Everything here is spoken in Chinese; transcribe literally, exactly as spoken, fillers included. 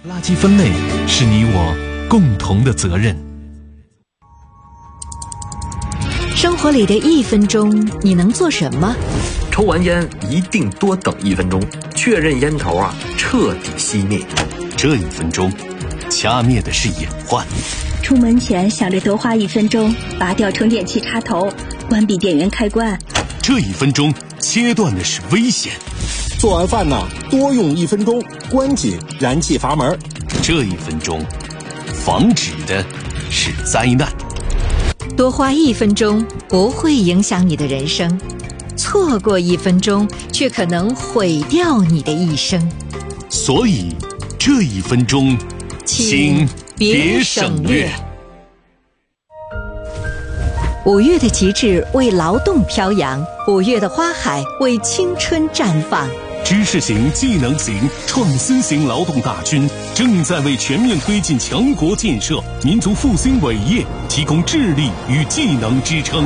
垃圾分类是你我共同的责任。 生活里的一分钟，你能做什么？ 抽完烟一定多等一分钟，确认烟头啊彻底熄灭。 这一分钟，掐灭的是隐患。 出门前想着多花一分钟，拔掉充电器插头，关闭电源开关。 这一分钟，切断的是危险。 做完饭呢，多用一分钟，关紧燃气阀门。 这一分钟，防止的是灾难。 多花一分钟不会影响你的人生，错过一分钟却可能毁掉你的一生。 所以，这一分钟，请别省略。 五月的旗帜为劳动飘扬，五月的花海为青春绽放。 知识型、技能型、创新型劳动大军正在为全面推进强国建设、民族复兴伟业提供智力与技能支撑。